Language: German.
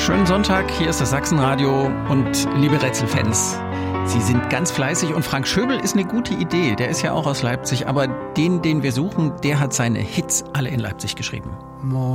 Schönen Sonntag, hier ist das Sachsenradio und liebe Rätselfans, Sie sind ganz fleißig und Frank Schöbel ist eine gute Idee, der ist ja auch aus Leipzig, aber den wir suchen, der hat seine Hits alle in Leipzig geschrieben.